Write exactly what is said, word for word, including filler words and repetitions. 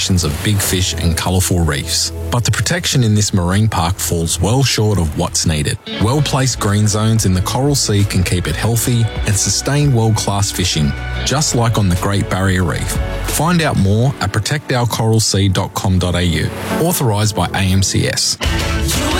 populations of big fish and colourful reefs. But the protection in this marine park falls well short of what's needed. Well-placed green zones in the Coral Sea can keep it healthy and sustain world-class fishing, just like on the Great Barrier Reef. Find out more at protect our coral sea dot com dot a u, authorised by A M C S.